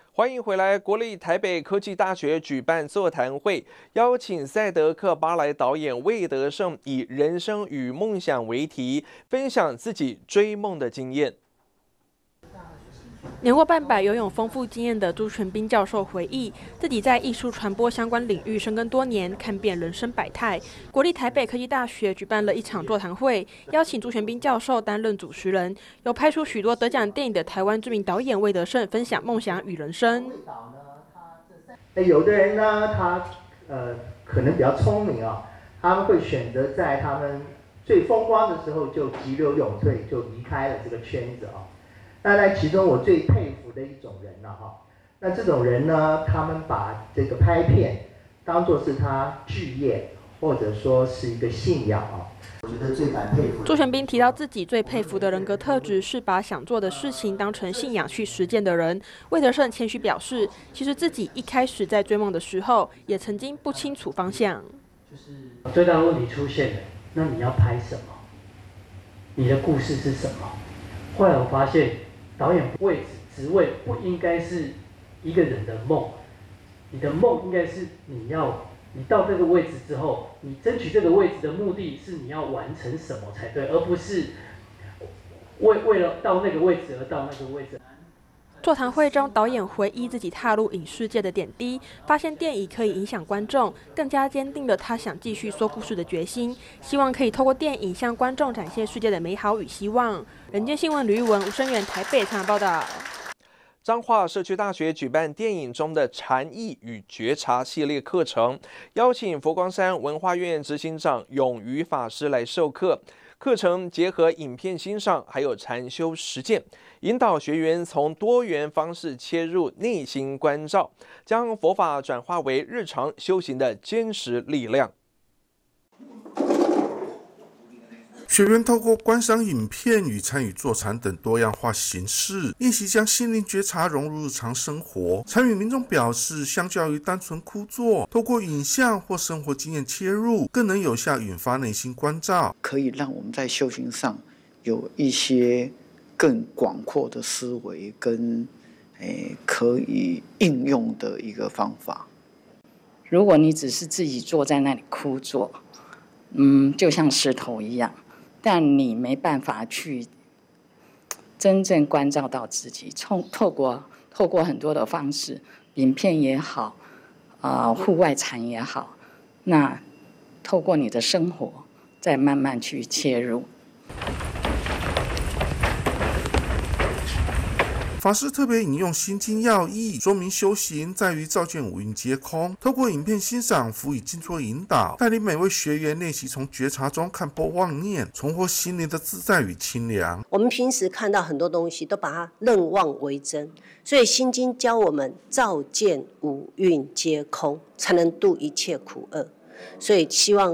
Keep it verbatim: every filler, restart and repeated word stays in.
欢迎回来！国立台北科技大学举办座谈会，邀请赛德克巴莱导演魏德胜以“人生与梦想”为题，分享自己追梦的经验。 年过半百、拥有丰富经验的朱全斌教授回忆，自己在艺术传播相关领域深耕多年，看遍人生百态。国立台北科技大学举办了一场座谈会，邀请朱全斌教授担任主持人，由拍出许多得奖电影的台湾知名导演魏德胜分享梦想与人生。 有的人呢，他呃可能比较聪明啊，他们会选择在他们最风光的时候就急流勇退，就离开了这个圈子啊。那在其中我最佩服的一种人了哈，那这种人呢，他们把这个拍片当作是他职业，或者说是一个信仰啊。我觉得最感佩服。 朱全斌提到自己最佩服的人格特质是把想做的事情当成信仰去实践的人。魏德胜谦虚表示，其实自己一开始在追梦的时候，也曾经不清楚方向。 就是最大的问题出现了，那你要拍什么？你的故事是什么？后来我发现。导演位置职位不应该是一个人的梦，你的梦应该是你要你到这个位置之后，你争取这个位置的目的是你要完成什么才对，而不是为为了到那个位置而到那个位置。 座谈会中，导演回忆自己踏入影视界的点滴，发现电影可以影响观众，更加坚定了他想继续说故事的决心。希望可以透过电影向观众展现世界的美好与希望。人间新闻吕玉文、吴声源台北采访报道。 彰化社区大学举办电影中的禅意与觉察系列课程，邀请佛光山文化院执行长永瑜法师来授课。课程结合影片欣赏，还有禅修实践，引导学员从多元方式切入内心关照，将佛法转化为日常修行的坚实力量。 学员透过观赏影片与参与坐禅等多样化形式，练习将心灵觉察融入日常生活。参与民众表示，相较于单纯枯坐，透过影像或生活经验切入，更能有效引发内心关照， 可以让我们在修行上有一些更广阔的思维跟诶可以应用的一个方法。 如果你只是自己坐在那里枯坐，嗯，就像石头一样。但你没办法去真正关照到自己，透透过透过很多的方式，影片也好，啊、呃，户外禅也好，那透过你的生活，再慢慢去切入。 法师特别引用心经要义，说明修行在于照见五蕴皆空。透过影片欣赏，辅以静坐引导，带领每位学员练习从觉察中看破妄念，重获心灵的自在与清凉。 我们平时看到很多东西，都把它认妄为真，所以心经教我们照见五蕴皆空，才能度一切苦厄。所以希望